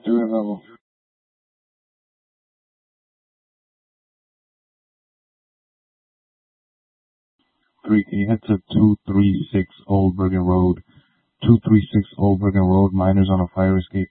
Student level. 3, can you head to 236 Old Bergen Road? 236 Old Bergen Road, miners on a fire escape.